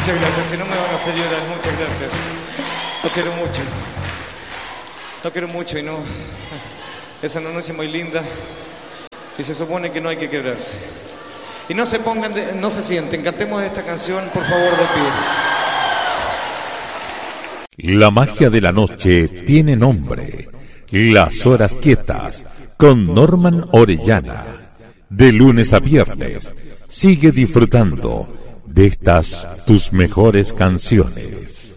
Muchas gracias, si no me van a hacer llorar, muchas gracias. Lo quiero mucho. Lo quiero mucho y no... Es una noche muy linda y se supone que no hay que quebrarse. Y no se pongan, no se sienten, cantemos esta canción, por favor, de pie. La magia de la noche tiene nombre. Las horas quietas con Norman Orellana. De lunes a viernes, sigue disfrutando de estas tus mejores canciones.